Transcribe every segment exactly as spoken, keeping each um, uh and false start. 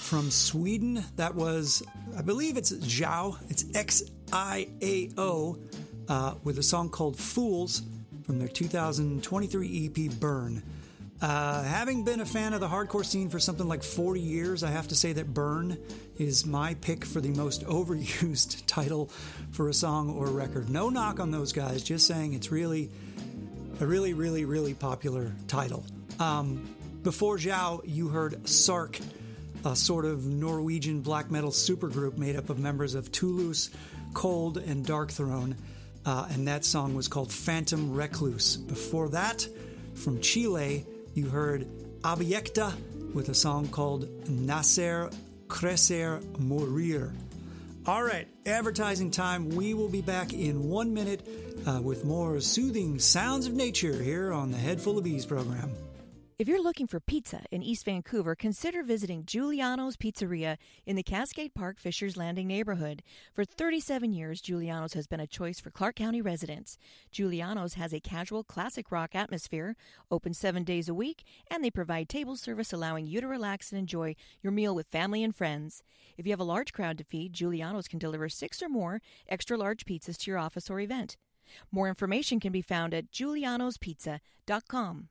from Sweden. That was, I believe it's Xiao. It's X I A O, uh, with a song called Fools from their two thousand twenty-three E P Burn. Uh, having been a fan of the hardcore scene for something like forty years, I have to say that Burn is my pick for the most overused title for a song or record. No knock on those guys, just saying it's really a really, really, really popular title. Um, before Xiao, you heard Sark, a sort of Norwegian black metal supergroup made up of members of Toulouse, Cold, and Darkthrone, uh, and that song was called Phantom Recluse. Before that, from Chile, you heard Abyecta with a song called Nacer, Crecer, Morir. All right, advertising time. We will be back in one minute uh, with more soothing sounds of nature here on the Head Full of Bees program. If you're looking for pizza in East Vancouver, consider visiting Giuliano's Pizzeria in the Cascade Park Fishers Landing neighborhood. For thirty-seven years, Giuliano's has been a choice for Clark County residents. Giuliano's has a casual classic rock atmosphere, open seven days a week, and they provide table service allowing you to relax and enjoy your meal with family and friends. If you have a large crowd to feed, Giuliano's can deliver six or more extra large pizzas to your office or event. More information can be found at giulianos pizza dot com.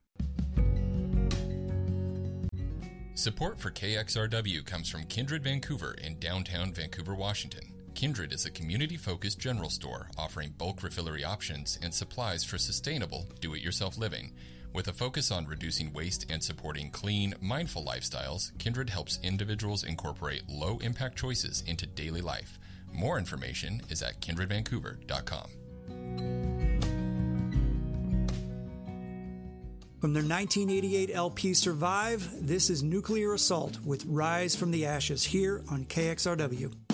Support for K X R W comes from Kindred Vancouver in downtown Vancouver, Washington. Kindred is a community-focused general store offering bulk refillery options and supplies for sustainable, do-it-yourself living. With a focus on reducing waste and supporting clean, mindful lifestyles, Kindred helps individuals incorporate low-impact choices into daily life. More information is at kindred vancouver dot com. From their nineteen eighty-eight L P Survive, this is Nuclear Assault with Rise from the Ashes here on K X R W.